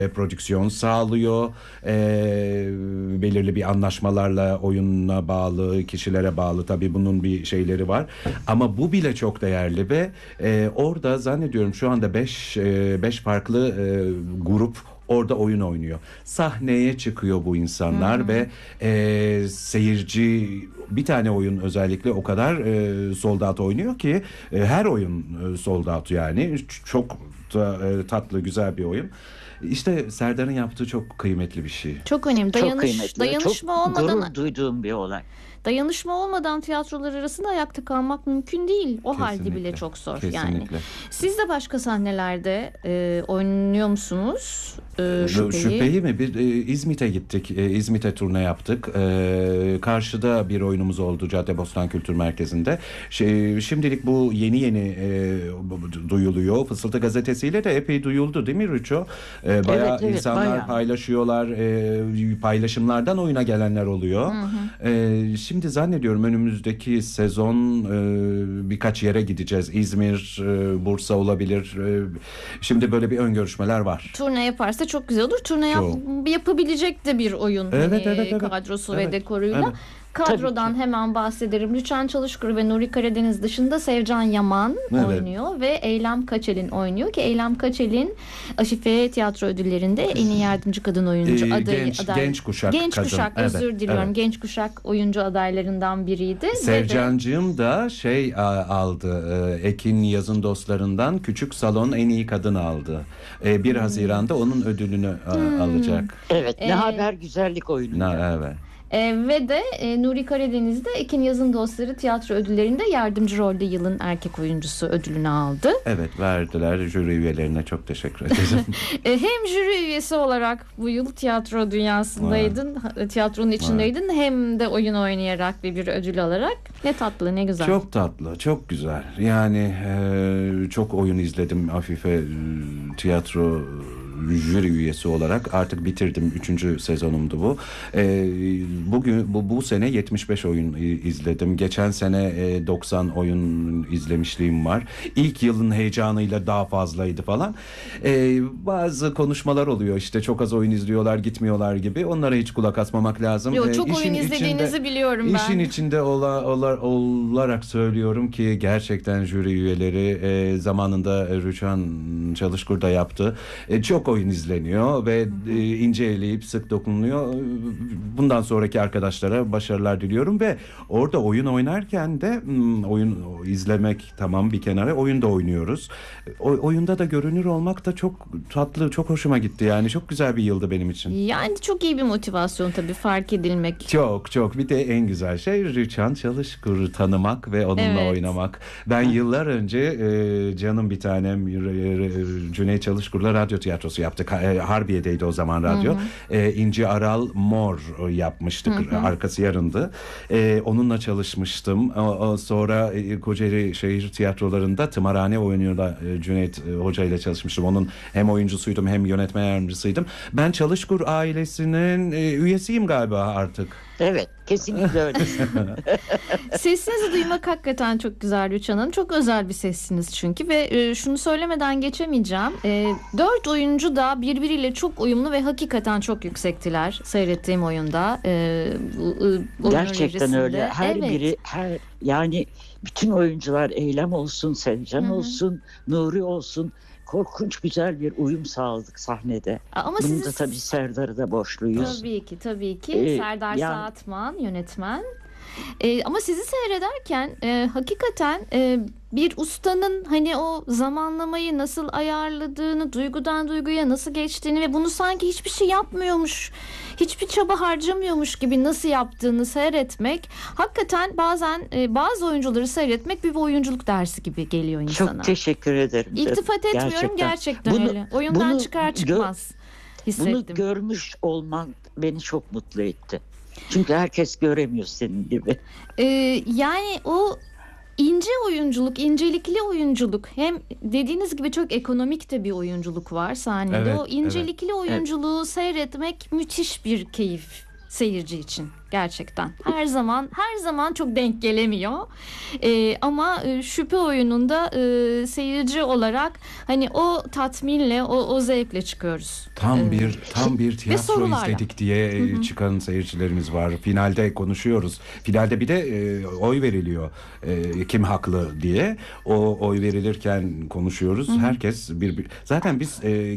prodüksiyon sağlıyor. Belirli bir anlaşmalarla oyuna bağlı, kişilere bağlı, tabii bunun bir şeyleri var. Ama bu bile çok değerli ve orada zannediyorum şu anda 5 farklı grup orada oyun oynuyor. Sahneye çıkıyor bu insanlar ve seyirci, bir tane oyun özellikle o kadar sold out oynuyor ki her oyun sold out yani. Çok tatlı, güzel bir oyun. İşte Serdar'ın yaptığı çok kıymetli bir şey. Çok önemli. Çok kıymetli. Dayanışma çok olmadan, gurur duyduğum bir olay. dayanışma olmadan tiyatrolar arasında ayakta kalmak mümkün değil. O halde Kesinlikle, bile çok zor kesinlikle. yani. Siz de başka sahnelerde oynuyor musunuz? Şüpheyi mi? İzmit'e gittik. İzmit'e turne yaptık. Karşıda bir oyunumuz oldu Caddebostan Kültür Merkezi'nde. Şimdilik bu yeni duyuluyor. Fısıltı gazetesiyle de epey duyuldu değil mi Rüço? Bayağı Evet, insanlar bayağı. paylaşıyorlar. Paylaşımlardan oyuna gelenler oluyor. Şimdi zannediyorum önümüzdeki sezon birkaç yere gideceğiz. İzmir, Bursa olabilir. Şimdi böyle bir ön görüşmeler var. Turne yaparsa çok güzel olur. Turne yapabilecek de bir oyun Evet. kadrosu ve Evet, dekoruyla. evet. Kadrodan hemen bahsederim. Rüçhan Çalışkur ve Nuri Karadeniz dışında Sevcan Yaman oynuyor ve Eylem Kaçel'in oynuyor ki Eylem Kaçel'in Aşife Tiyatro Ödülleri'nde en iyi yardımcı kadın oyuncu adayı. Genç kuşak kadın. Özür diliyorum. Evet. Genç kuşak oyuncu adaylarından biriydi. Sevcancığım da aldı. Ekin Yazın Dostlarından Küçük Salon en iyi kadın aldı. 1 Haziran'da onun ödülünü alacak. Evet. Ne haber güzellik oyunu. Evet. Ve de Nuri Karadeniz'de Ekin Yazın Dostları Tiyatro Ödülleri'nde yardımcı rolde yılın erkek oyuncusu ödülünü aldı. Evet, verdiler. Jüri üyelerine çok teşekkür ederim. Hem jüri üyesi olarak bu yıl tiyatro dünyasındaydın, tiyatronun içindeydin, hem de oyun oynayarak bir ödül alarak. Ne tatlı, ne güzel. Çok tatlı, çok güzel. Yani çok oyun izledim Afife tiyatro jüri üyesi olarak. Artık bitirdim. 3. sezonumdu bu. Bu sene 75 oyun izledim. Geçen sene 90 oyun izlemişliğim var. İlk yılın heyecanıyla daha fazlaydı falan. Bazı konuşmalar oluyor işte, çok az oyun izliyorlar, gitmiyorlar gibi. Onlara hiç kulak asmamak lazım. Yok, çok oyun izlediğinizi biliyorum ben. İşin içinde olarak söylüyorum ki gerçekten jüri üyeleri zamanında Rüçhan Çalışkur da yaptı. Çok oyun izleniyor ve ince eleyip sık dokunuluyor. Bundan sonraki arkadaşlara başarılar diliyorum ve orada oyun oynarken de oyun izlemek tamam bir kenara, oyun da oynuyoruz. Oyunda da görünür olmak da çok tatlı, çok hoşuma gitti yani. Çok güzel bir yıldı benim için. Yani çok iyi bir motivasyon tabii, fark edilmek. Çok. Bir de en güzel şey Rüçhan Çalışkur'u tanımak ve onunla oynamak. Ben yıllar önce canım bir tanem Cüneyt Çalışkur'la radyo tiyatrosu yaptık. Harbiye'deydi o zaman radyo. İnci Aral Mor yapmıştık. Arkası yarındı. Onunla çalışmıştım. Sonra Kocaeli şehir tiyatrolarında tımarhane oyunuyla Cüneyt Hoca ile çalışmıştım. Onun hem oyuncusuydum hem yönetmen yardımcısıydım. Ben Çalışkur ailesinin üyesiyim galiba artık. Evet, kesinlikle öyle. Sesinizi duymak hakikaten çok güzel Rüçhan Hanım. Çok özel bir sessiniz çünkü ve şunu söylemeden geçemeyeceğim. 4 oyuncu da birbiriyle çok uyumlu ve hakikaten çok yüksektiler seyrettiğim oyunda. Gerçekten öyle. Biri yani bütün oyuncular, Eylem olsun, Sevcan olsun, Nuri olsun, korkunç güzel bir uyum sağladık sahnede. Ama bunu da tabii Serdar'a da borçluyuz. Tabii ki. Serdar Saatman yönetmen. Ama sizi seyrederken hakikaten bir ustanın hani o zamanlamayı nasıl ayarladığını, duygudan duyguya nasıl geçtiğini ve bunu sanki hiçbir şey yapmıyormuş, hiçbir çaba harcamıyormuş gibi nasıl yaptığını seyretmek, hakikaten bazen bazı oyuncuları seyretmek bir oyunculuk dersi gibi geliyor insana. Çok teşekkür ederim. İltifat etmiyorum, gerçekten öyle. Oyundan çıkar çıkmaz hissettim. Bunu görmüş olman beni çok mutlu etti. Çünkü herkes göremiyor senin gibi. Yani o ince oyunculuk, incelikli oyunculuk, hem dediğiniz gibi çok ekonomik de bir oyunculuk var sahnede. O incelikli oyunculuğu seyretmek müthiş bir keyif seyirci için gerçekten. Her zaman çok denk gelemiyor. Ama şüphe oyununda seyirci olarak hani o tatminle, o zevkle çıkıyoruz. Tam bir tiyatro sorularla izledik diye çıkan seyircilerimiz var. Finalde konuşuyoruz. Finalde bir de oy veriliyor. Kim haklı diye. O oy verilirken konuşuyoruz. Herkes zaten biz